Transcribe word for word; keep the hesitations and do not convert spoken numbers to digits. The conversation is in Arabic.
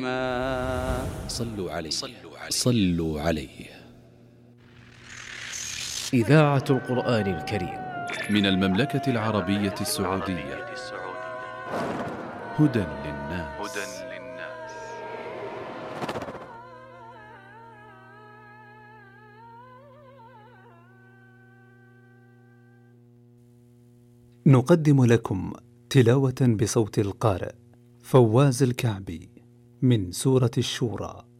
الرحمن. صلوا عليه صلوا عليه. إذاعة القرآن الكريم من المملكة العربية السعودية. هدى للناس. نقدم لكم تلاوة بصوت القارئ فواز الكعبي من سورة الشورى.